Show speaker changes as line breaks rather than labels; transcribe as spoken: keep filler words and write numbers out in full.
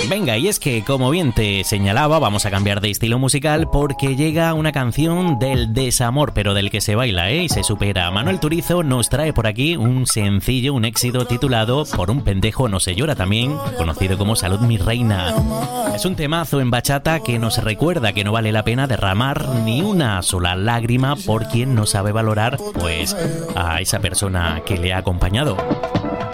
Venga, y es que, como bien te señalaba, vamos a cambiar de estilo musical porque llega una canción del desamor, pero del que se baila, ¿eh? Y se supera. Manuel Turizo nos trae por aquí un sencillo, un éxito titulado Por un pendejo no se llora, también conocido como Salud mi reina. Es un temazo en bachata que nos recuerda que no vale la pena derramar ni una sola lágrima por quien no sabe valorar, pues, a esa persona que le ha acompañado.